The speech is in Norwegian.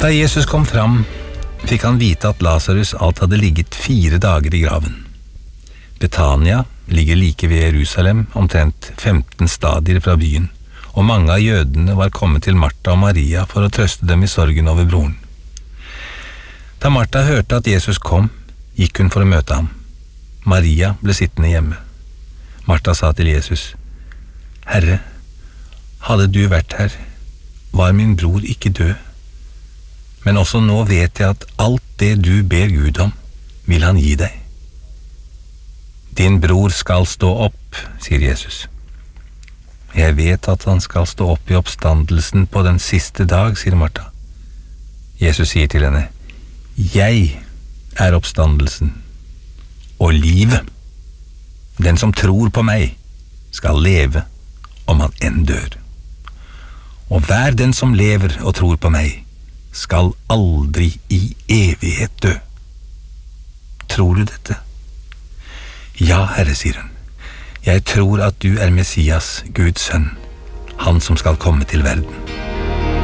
Da Jesus kom fram, fikk han vite at Lazarus alt hadde ligget 4 dager i graven. Betania ligger like ved Jerusalem, omtrent 15 stadier fra byen, og mange av jødene var kommet til Martha og Maria for å trøste dem i sorgen over broren. Da Martha hørte at Jesus kom, gikk hun for å møte ham. Maria ble sittende hjemme. Martha sa til Jesus, «Herre, hadde du vært her, var min bror ikke død. Men også nå vet jeg at alt det du ber Gud om, vil han gi deg.» «Din bror skal stå opp», sier Jesus. «Jeg vet at han skal stå opp i oppstandelsen på den siste dag», sier Martha. Jesus sier til henne, «Jeg er oppstandelsen og livet. Den som tror på meg skal leve om han enn dør. Og hver den som lever og tror på meg skal aldri i evighet dø. Tror du dette?» «Ja, Herre», sier hun. «Jeg tror at du er Messias, Guds sønn, han som skal komme til verden.»